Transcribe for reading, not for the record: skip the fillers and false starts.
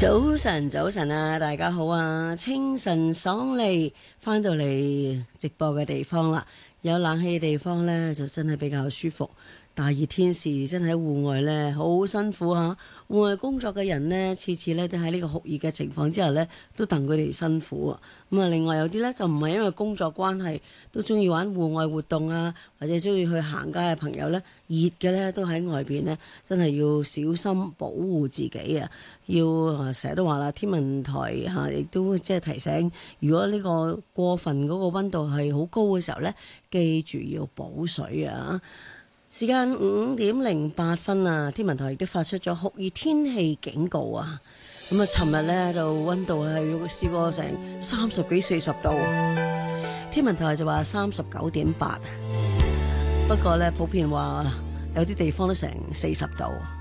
早晨，早晨啊，大家好啊！清晨爽利，翻到嚟直播嘅地方啦，有冷氣嘅地方呢，就真係比較舒服。大熱天時真係喺戶外呢，好辛苦啊！戶外工作嘅人呢，次次呢都喺呢個酷熱嘅情況之下呢，都戥佢哋辛苦啊！咁啊，另外有啲呢，就唔係因為工作關係，都中意玩戶外活動啊，或者中意去行街嘅朋友呢，熱嘅呢都喺外邊呢，真係要小心保護自己啊！要成日都話啦，天文台亦都即係提醒，如果呢個過分嗰個溫度係好高嘅時候呢，記住要補水啊！時間5:08啊，天文台亦都發出咗酷熱天氣警告啊！咁啊，尋日呢就溫度係試過成30幾40度，天文台就話39.8，不過呢普遍話有啲地方都成40度。